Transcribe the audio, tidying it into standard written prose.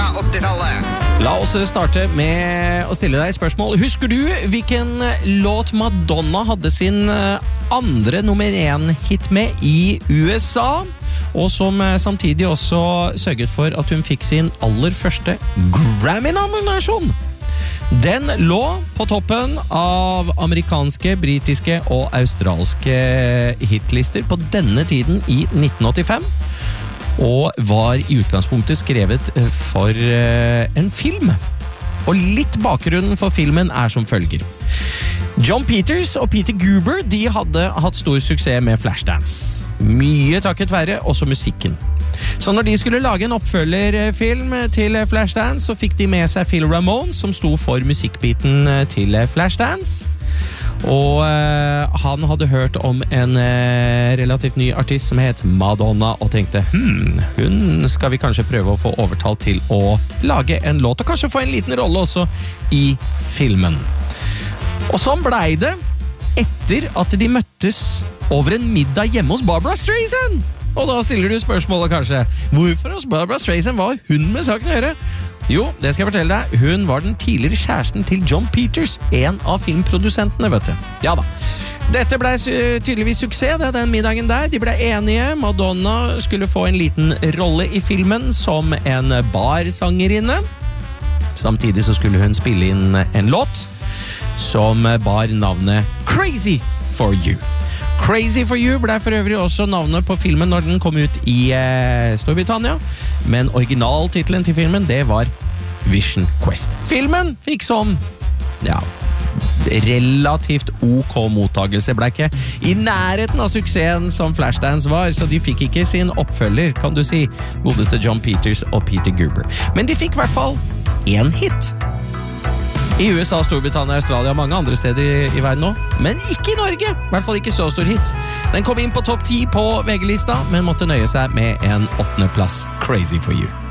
fra 80-tallet. La oss starte med å stille deg spørsmål. Husker du hvilken låt Madonna hadde sin andre nummer 1-hit med i USA? Og som samtidig også sørget for at hun fikk sin aller første Grammy-nominasjon. Den lå på toppen av amerikanske, britiske og australske hitlister på denne tiden i 1985, og var i utgangspunktet skrevet for en film. Og litt bakgrunnen for filmen som følger. John Peters og Peter Guber, de hadde hatt stor suksess med Flashdance. Mye takket være også musikken. Så når de skulle lage en oppfølgerfilm til Flashdance, så fikk de med seg Phil Ramone, som sto for musikkbiten til Flashdance. Og han hadde hørt om en relativt ny artist som het Madonna, og tenkte, hun skal vi kanskje prøve å få overtalt til å lage en låt, og kanskje få en liten rolle også i filmen. Og sånn blei det etter at de møttes over en middag hjemme hos Barbra Streisand. Og da stiller du spørsmålet kanskje, hvorfor hos Barbra Streisand var hun med saken å gjøre? Jo, det skal jeg fortelle deg. Hun var den tidligere kjæresten til John Peters, en av filmprodusentene, vet du. Ja da. Dette ble tydeligvis suksess, den middagen der. De ble enige. Madonna skulle få en liten rolle i filmen som en barsangerinne. Samtidig så skulle hun spille inn en låt som bar navnet Crazy for You. Crazy for You ble for øvrig også navnet på filmen når den kom ut i Storbritannia, men originaltitelen til filmen, det var Vision Quest. Filmen fikk sånn, relativt ok mottagelse, ble ikke i nærheten av suksessen som Flashdance var, så de fikk ikke sin oppfølger, kan du si, godeste John Peters og Peter Guber. Men de fikk i hvert fall en hit. I USA, Storbritannia, Australia og mange andre steder i verden nå, men ikke i Norge, i hvert fall ikke så stor hit. Den kom inn på topp 10 på VG-lista, men måtte nøye seg med en 8. plass, Crazy for You.